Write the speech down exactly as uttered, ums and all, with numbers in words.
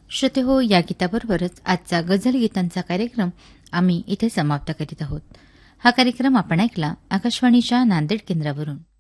श्रोते हो, या गीताबरोबरच आजचा गझल गीतांचा कार्यक्रम आम्ही इथे समाप्त करीत आहोत. हा कार्यक्रम आपण ऐकला आकाशवाणीच्या नांदेड केंद्रावरून.